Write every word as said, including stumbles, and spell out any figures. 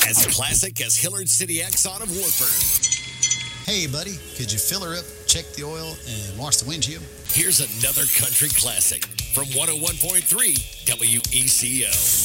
As classic as Hillard City Exxon of Warford. Hey, buddy, could you fill her up, check the oil, and wash the windshield? Here's another country classic from one oh one point three W E C O.